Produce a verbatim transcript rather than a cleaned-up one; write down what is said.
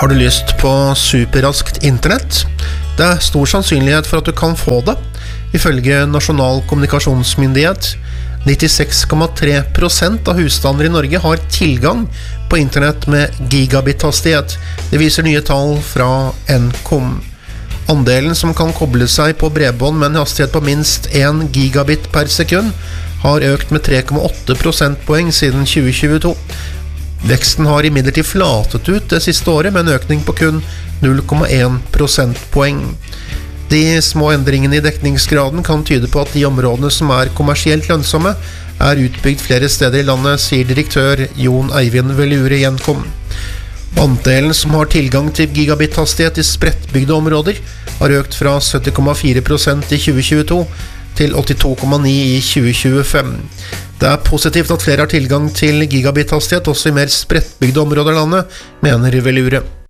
Har du lyst på superraskt internett? Det er stor sannsynlighet for at du kan få det. Ifølge Nasjonal kommunikasjonsmyndighet, nittiseks komma tre prosent av husstander i Norge har tilgang på internett med gigabit-hastighet. Det viser nye tall fra Nkom. Andelen som kan koble seg på bredbånd med en hastighet på minst én gigabit per sekund har økt med tre komma åtte prosentpoeng siden tjue tjueto. Veksten har imidlertid flatet ut det siste året med en økning på kun null komma én prosentpoeng. De små endringene i dekningsgraden kan tyde på at de områdene som er kommersielt lønnsomme er utbygd flere steder i landet, sier direktør Jon Eivind Velure i Nkom. Andelen som har tilgang til gigabit-hastighet i sprettbygde områder har økt fra sytti komma fire prosent i tjue tjueto til åttito komma ni prosent i tjue tjuefem. Det er positivt at flere har tilgang til gigabit-hastighet også i mer sprettbygde områder av landet, mener Velure.